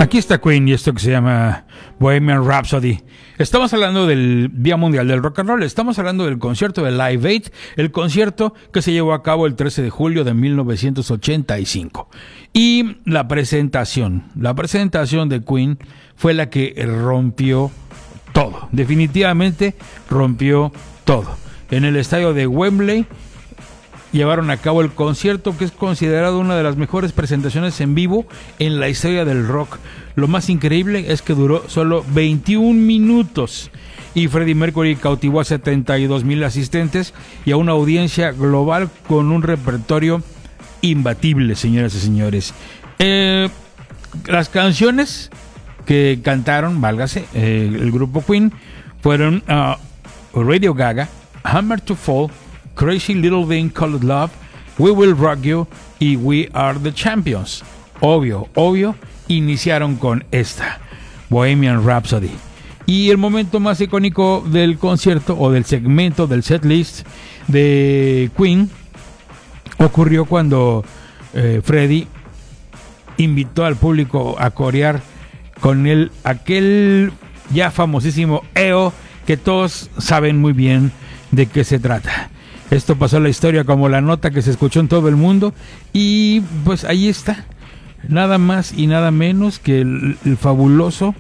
Aquí está Queen y esto que se llama Bohemian Rhapsody. Estamos hablando del Día Mundial del Rock and Roll. Estamos hablando del concierto de Live Aid, el concierto que se llevó a cabo el 13 de julio de 1985. Y la presentación de Queen fue la que rompió todo. Definitivamente rompió todo. En el estadio de Wembley llevaron a cabo el concierto que es considerado una de las mejores presentaciones en vivo en la historia del rock. Lo más increíble es que duró solo 21 minutos y Freddie Mercury cautivó a 72,000 asistentes y a una audiencia global con un repertorio imbatible, señoras y señores. Las canciones que cantaron, válgase, el grupo Queen fueron Radio Gaga, Hammer to Fall, Crazy Little Thing Called Love, We Will Rock You y We Are the Champions. Obvio, iniciaron con esta, Bohemian Rhapsody. Y el momento más icónico del concierto o del segmento del setlist de Queen ocurrió cuando Freddie invitó al público a corear con aquel ya famosísimo EO que todos saben muy bien de qué se trata. Esto pasó a la historia como la nota que se escuchó en todo el mundo y pues ahí está, nada más y nada menos que la fabulosa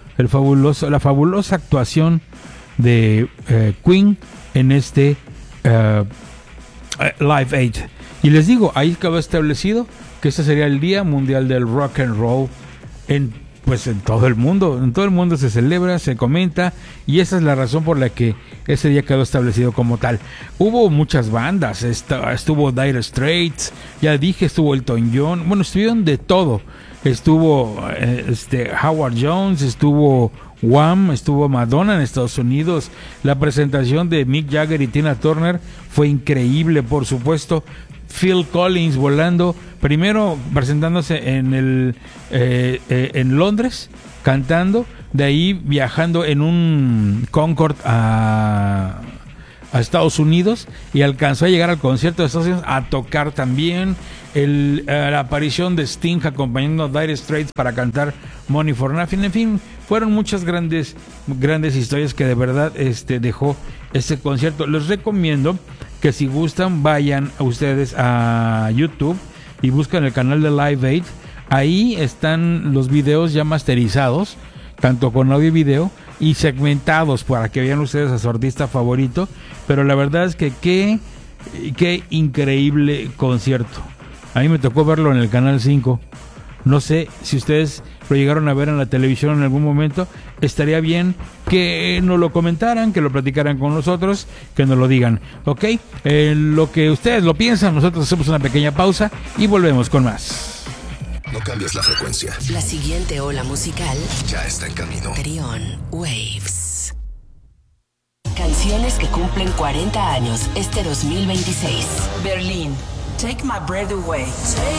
actuación de Queen en este Live Aid. Y les digo, ahí quedó establecido que este sería el Día Mundial del Rock and Roll en todo el mundo. En todo el mundo se celebra, se comenta, y esa es la razón por la que ese día quedó establecido como tal. Hubo muchas bandas, estuvo Dire Straits, ya dije, estuvo Elton John, bueno, estuvieron de todo. Estuvo Howard Jones, estuvo Wham, estuvo Madonna en Estados Unidos. La presentación de Mick Jagger y Tina Turner fue increíble, por supuesto. Phil Collins volando, primero presentándose en Londres, cantando, de ahí viajando en un Concorde a Estados Unidos y alcanzó a llegar al concierto de Estados Unidos a tocar también. La aparición de Sting acompañando a Dire Straits para cantar Money for Nothing. En fin, fueron muchas grandes historias que de verdad dejó este concierto. Les recomiendo que si gustan vayan a ustedes a YouTube y buscan el canal de Live Aid. Ahí están los videos ya masterizados, tanto con audio y video, y segmentados para que vean ustedes a su artista favorito. Pero la verdad es que qué increíble concierto. A mí me tocó verlo en el Canal 5. No sé si ustedes lo llegaron a ver en la televisión en algún momento. Estaría bien que nos lo comentaran, que lo platicaran con nosotros, que nos lo digan, ¿ok? Lo que ustedes lo piensan, nosotros hacemos una pequeña pausa y volvemos con más. No cambies la frecuencia. La siguiente ola musical Ya está en camino. Trion Waves. Canciones que cumplen 40 años este 2026. Berlín. Take my breath away.